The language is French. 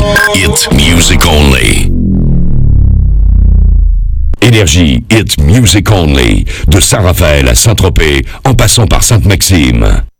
It's music only. Énergie, it's music only. De Saint-Raphaël à Saint-Tropez, en passant par Sainte-Maxime.